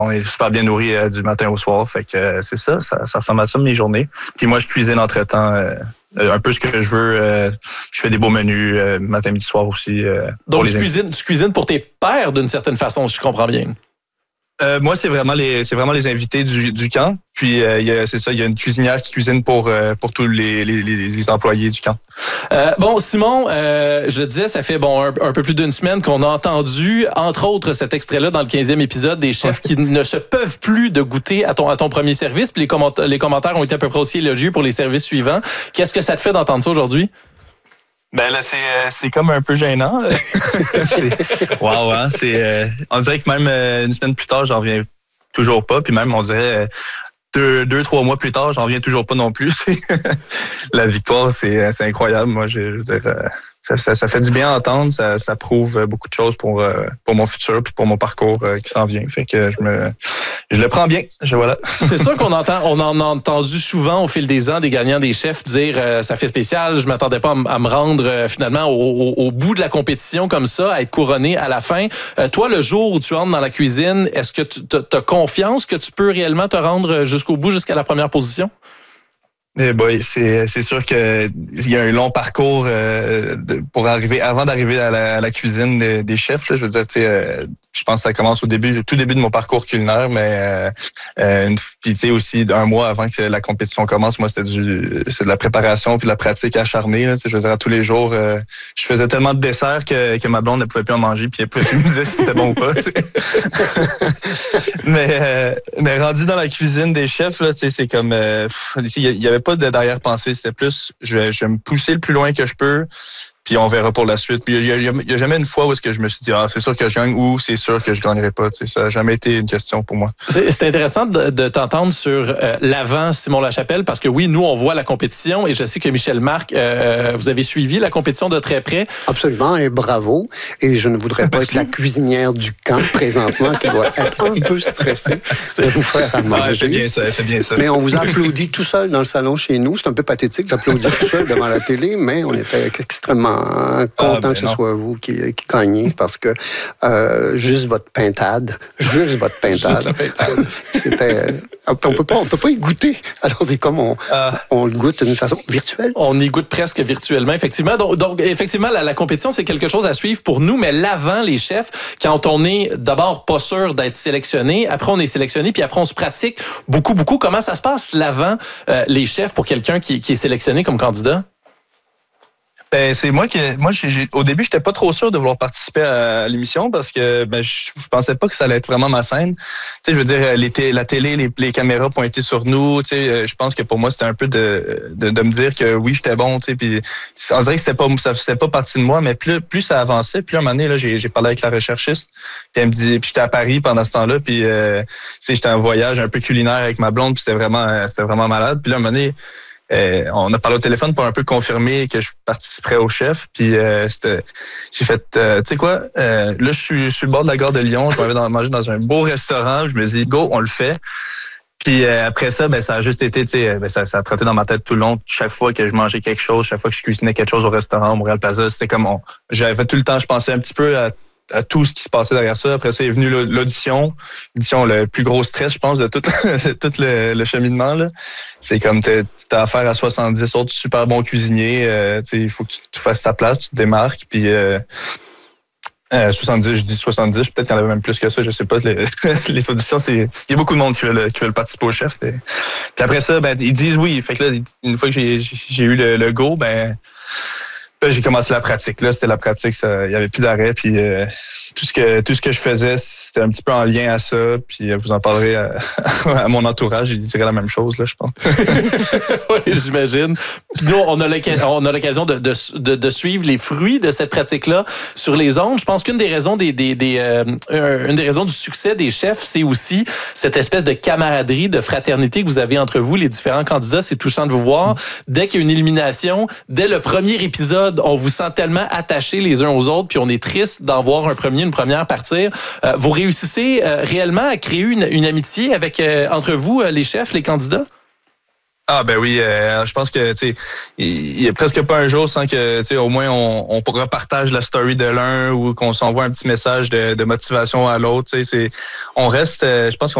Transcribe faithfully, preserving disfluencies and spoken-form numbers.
On est super bien nourri euh, du matin au soir. Fait que euh, c'est ça, ça, ça ressemble à ça mes journées. Puis moi, je cuisine entre-temps euh, un peu ce que je veux. Euh, je fais des beaux menus euh, matin, midi, soir aussi. Euh, Donc, tu cuisines, tu cuisines pour tes pairs d'une certaine façon, si je comprends bien. Euh, moi, c'est vraiment les c'est vraiment les invités du, du camp. Puis euh, y a, c'est ça, il y a une cuisinière qui cuisine pour euh, pour tous les, les, les employés du camp. Euh, bon, Simon, euh, je le disais, ça fait bon un, un peu plus d'une semaine qu'on a entendu, entre autres, cet extrait-là dans le quinzième épisode, des chefs qui ne se peuvent plus de goûter à ton à ton premier service. Puis les, commenta- les commentaires ont été à peu près aussi élogieux pour les services suivants. Qu'est-ce que ça te fait d'entendre ça aujourd'hui? Ben là, c'est c'est comme un peu gênant. c'est, wow, hein, c'est, euh, on dirait que même euh, une semaine plus tard, j'en reviens toujours pas. Puis même, on dirait euh, deux, deux, trois mois plus tard, j'en reviens toujours pas non plus. La victoire, c'est, c'est incroyable. Moi, je, je veux dire, euh, ça, ça, ça fait du bien à entendre. Ça, ça prouve beaucoup de choses pour euh, pour mon futur puis pour mon parcours euh, qui s'en vient. Fait que je me je le prends bien. Je voilà. C'est sûr qu'on entend, on en a entendu souvent au fil des ans des gagnants des chefs dire euh, ça fait spécial. Je m'attendais pas à, m- à me rendre euh, finalement au, au, au bout de la compétition comme ça, à être couronné à la fin. Euh, toi, le jour où tu entres dans la cuisine, est-ce que tu as confiance que tu peux réellement te rendre jusqu'au bout, jusqu'à la première position? Eh boy, c'est c'est sûr que il y a un long parcours euh, de, pour arriver avant d'arriver à la, à la cuisine des, des chefs. Là, je veux dire, tu sais, euh, je pense que ça commence au début, au tout début de mon parcours culinaire, mais euh, euh, une, puis tu sais aussi un mois avant que la compétition commence, moi c'était du c'est de la préparation puis de la pratique acharnée. Là, tu sais, je veux dire, à tous les jours, euh, je faisais tellement de desserts que, que ma blonde ne pouvait plus en manger puis elle pouvait plus me dire si c'était bon ou pas. Tu sais. mais euh, mais rendu dans la cuisine des chefs, là, tu sais, c'est comme euh, il y avait pas de derrière-pensée, c'était plus je vais, je vais me pousser le plus loin que je peux, puis on verra pour la suite. Puis il y a, y a jamais une fois où est-ce que je me suis dit ah c'est sûr que je gagne ou c'est sûr que je gagnerai pas. Tu sais, ça n'a jamais été une question pour moi. C'est, c'est intéressant de, de t'entendre sur euh, l'avant Simon Lachapelle parce que oui, nous on voit la compétition et je sais que Michel Marc, euh, vous avez suivi la compétition de très près. Absolument et bravo. Et je ne voudrais pas être la cuisinière du camp présentement qui doit être un peu stressée de vous faire à manger. Ouais, fait bien ça, fait bien ça. Mais on vous applaudit tout seul dans le salon chez nous. C'est un peu pathétique d'applaudir tout seul devant la télé, mais on était extrêmement content ah, ben que ce non. soit vous qui, qui gagnez parce que euh, juste votre pintade, juste votre pintade, juste pintade. c'était, on peut pas, on peut pas y goûter. Alors c'est comme on, ah. on le goûte d'une façon virtuelle. On y goûte presque virtuellement, effectivement. Donc, donc effectivement, la, la compétition c'est quelque chose à suivre pour nous, mais l'avant les chefs, quand on est d'abord pas sûr d'être sélectionné, après on est sélectionné, puis après on se pratique beaucoup, beaucoup. Comment ça se passe l'avant euh, les chefs pour quelqu'un qui, qui est sélectionné comme candidat? Ben, c'est moi qui, moi, j'ai, j'ai, au début, j'étais pas trop sûr de vouloir participer à, à l'émission parce que, ben, je, je pensais pas que ça allait être vraiment ma scène. Tu sais, je veux dire, les t- la télé, les, les caméras pointaient sur nous. Tu sais, je pense que pour moi, c'était un peu de, de, de me dire que oui, j'étais bon. Tu sais, puis on dirait que c'était pas, ça faisait pas partie de moi, mais plus, plus ça avançait, plus à un moment donné, là, j'ai, j'ai parlé avec la recherchiste. Puis elle me dit, puis j'étais à Paris pendant ce temps-là, puis euh, tu sais, j'étais en voyage un peu culinaire avec ma blonde, puis c'était vraiment, c'était vraiment malade. Puis là, à un moment donné. Euh, on a parlé au téléphone pour un peu confirmer que je participerais au chef. Puis euh, c'était, j'ai fait, euh, tu sais quoi, euh, là, je suis, je suis sur le bord de la gare de Lyon. Je m'en vais dans, manger dans un beau restaurant. Je me dis, go, on le fait. Puis euh, après ça, ben ça a juste été, tu sais, ben, ça, ça a trotté dans ma tête tout le long. Chaque fois que je mangeais quelque chose, chaque fois que je cuisinais quelque chose au restaurant, au Montréal Plaza, c'était comme, on, j'avais tout le temps, je pensais un petit peu à à tout ce qui se passait derrière ça. Après ça est venu l'audition. L'audition, le plus gros stress, je pense, de tout, tout le, le cheminement. Là. C'est comme tu as affaire à soixante-dix autres super bons cuisiniers. Euh, il faut que tu, tu fasses ta place, tu te démarques. Puis euh, euh, soixante-dix, je dis soixante-dix, peut-être qu'il y en avait même plus que ça, je sais pas. Les, les auditions, c'est il y a beaucoup de monde qui veulent, qui veulent participer au chef. Et, puis après ça, ben ils disent oui. Fait que là, une fois que j'ai, j'ai eu le, le go, ben là, j'ai commencé la pratique. Là, c'était la pratique, il y avait plus d'arrêt. Puis euh, tout ce que tout ce que je faisais, c'était un petit peu en lien à ça. Puis euh, vous en parlerez à, à mon entourage, il dirait la même chose, là, je pense. Oui, j'imagine. Puis nous, on a l'occasion, on a l'occasion de, de, de, de suivre les fruits de cette pratique-là sur les ondes. Je pense qu'une des raisons des, des, des euh, une des raisons du succès des chefs, c'est aussi cette espèce de camaraderie, de fraternité que vous avez entre vous, les différents candidats. C'est touchant de vous voir. Dès qu'il y a une élimination, dès le premier épisode, on vous sent tellement attachés les uns aux autres, puis on est triste d'en voir un premier, une première partir. Euh, vous réussissez euh, réellement à créer une, une amitié avec euh, entre vous, euh, les chefs, les candidats? Ah ben oui, euh, je pense que tu sais, il y a presque pas un jour sans que tu sais au moins on, on repartage la story de l'un ou qu'on s'envoie un petit message de, de motivation à l'autre. Tu sais, c'est on reste, euh, je pense qu'on